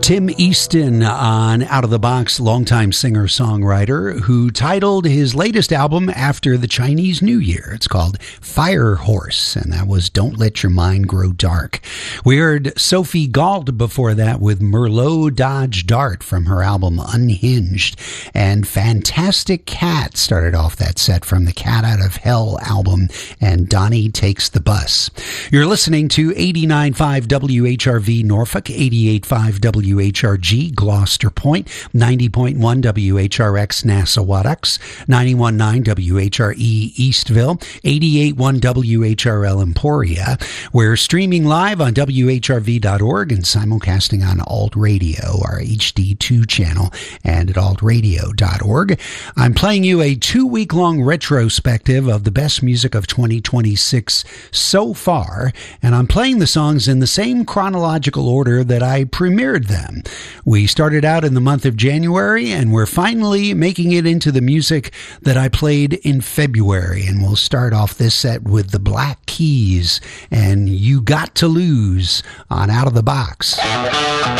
Tim Easton on Out of the Box, longtime singer-songwriter who titled his latest album after the Chinese New Year. It's called Fire Horse, and that was Don't Let Your Mind Grow Dark. We heard Sophie Galt before that with Merlot Dodge Dart from her album Unhinged, and Fantastic Cat started off that set from the Cat Out of Hell album, and Donnie Takes the Bus. You're listening to 89.5 WHRV Norfolk, 88.5 WHRG Gloucester Point, 90.1 WHRX Nassawadox, 91.9 WHRE Eastville, 88.1 WHRL Emporia. We're streaming live on WHRV.org and simulcasting on Alt Radio, our HD2 channel, and at altradio.org. I'm playing you a 2-week-long retrospective of the best music of 2026 so far, and I'm playing the songs in the same chronological order that I premiered them. We started out in the month of January, and we're finally making it into the music that I played in February, and we'll start off this set with the Black Keys and You Got to Lose on Out of the Box.